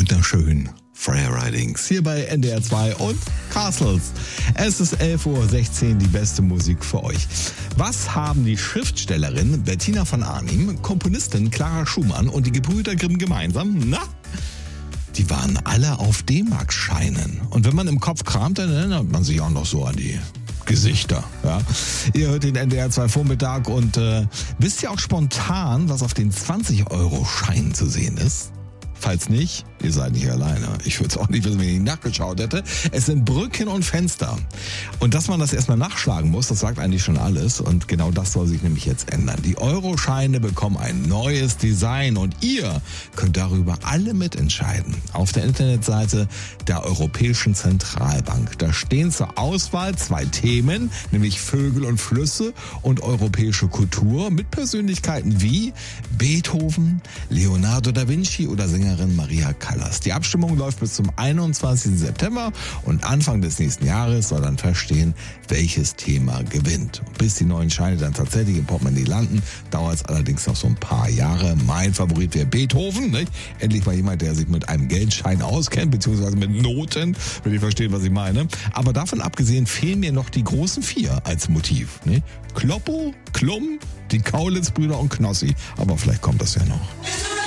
wunderschön. Freya Ridings hier bei NDR 2 und Castles. Es ist 11.16 Uhr, die beste Musik für euch. Was haben die Schriftstellerin Bettina von Arnim, Komponistin Clara Schumann und die Gebrüder Grimm gemeinsam? Na? Die waren alle auf D-Mark-Scheinen. Und wenn man im Kopf kramt, dann erinnert man sich auch noch so an die Gesichter. Ja. Ihr hört den NDR 2 Vormittag und wisst ihr auch spontan, was auf den 20-Euro-Scheinen zu sehen ist? Falls nicht, ihr seid nicht alleine. Ich würde es auch nicht wissen, wenn ich nachgeschaut hätte. Es sind Brücken und Fenster. Und dass man das erstmal nachschlagen muss, das sagt eigentlich schon alles. Und genau das soll sich nämlich jetzt ändern. Die Euroscheine bekommen ein neues Design und ihr könnt darüber alle mitentscheiden. Auf der Internetseite der Europäischen Zentralbank. Da stehen zur Auswahl 2 Themen, nämlich Vögel und Flüsse und europäische Kultur mit Persönlichkeiten wie Beethoven, Leonardo da Vinci oder Sängerin Maria Callas. Die Abstimmung läuft bis zum 21. September und Anfang des nächsten Jahres soll dann feststehen, welches Thema gewinnt. Bis die neuen Scheine dann tatsächlich im Portemonnaie landen, dauert es allerdings noch so ein paar Jahre. Mein Favorit wäre Beethoven, nicht? Endlich mal jemand, der sich mit einem Geldschein auskennt, beziehungsweise mit Noten, wenn ihr versteht, was ich meine. Aber davon abgesehen fehlen mir noch die großen 4 als Motiv. Nicht? Kloppo, Klum, die Kaulitz-Brüder und Knossi. Aber vielleicht kommt das ja noch.